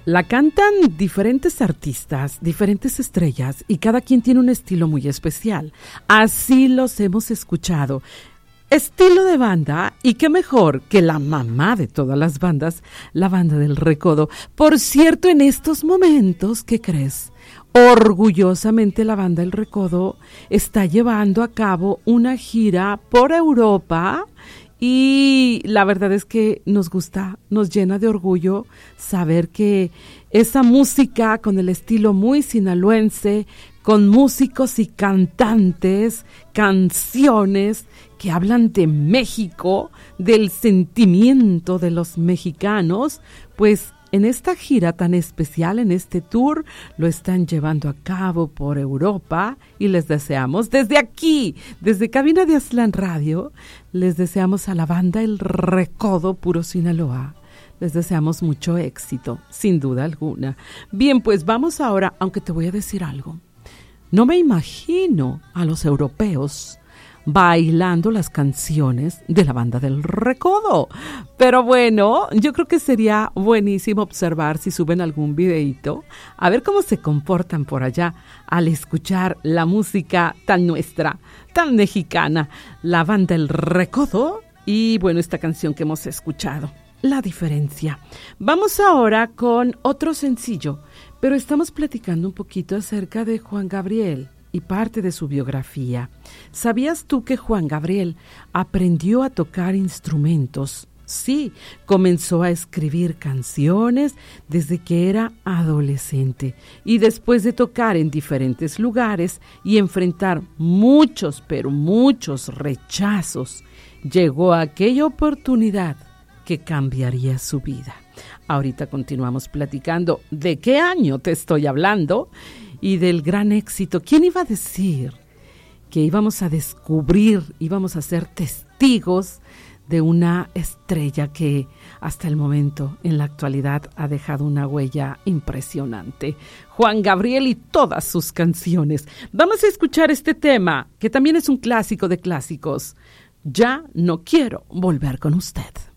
La cantan diferentes artistas, diferentes estrellas, y cada quien tiene un estilo muy especial. Así los hemos escuchado. Estilo de banda, y qué mejor que la mamá de todas las bandas, la Banda del Recodo. Por cierto, en estos momentos, ¿qué crees? Orgullosamente la Banda del Recodo está llevando a cabo una gira por Europa, y la verdad es que nos gusta, nos llena de orgullo saber que esa música con el estilo muy sinaloense, con músicos y cantantes, canciones que hablan de México, del sentimiento de los mexicanos, pues en esta gira tan especial, en este tour, lo están llevando a cabo por Europa, y les deseamos desde aquí, desde Cabina de Aztlán Radio, les deseamos a la Banda El Recodo Puro Sinaloa. Les deseamos mucho éxito, sin duda alguna. Bien, pues vamos ahora, aunque te voy a decir algo. No me imagino a los europeos bailando las canciones de la Banda del Recodo. Pero bueno, yo creo que sería buenísimo observar si suben algún videíto, a ver cómo se comportan por allá al escuchar la música tan nuestra, tan mexicana, la Banda del Recodo, y bueno, esta canción que hemos escuchado, La Diferencia. Vamos ahora con otro sencillo, pero estamos platicando un poquito acerca de Juan Gabriel y parte de su biografía. ¿Sabías tú que Juan Gabriel aprendió a tocar instrumentos? Sí, comenzó a escribir canciones desde que era adolescente, y después de tocar en diferentes lugares y enfrentar muchos, pero muchos rechazos, llegó a aquella oportunidad que cambiaría su vida. Ahorita continuamos platicando de qué año te estoy hablando y del gran éxito. ¿Quién iba a decir que íbamos a descubrir, íbamos a ser testigos de una estrella que hasta el momento, en la actualidad, ha dejado una huella impresionante? Juan Gabriel y todas sus canciones. Vamos a escuchar este tema, que también es un clásico de clásicos. Ya no quiero volver con usted.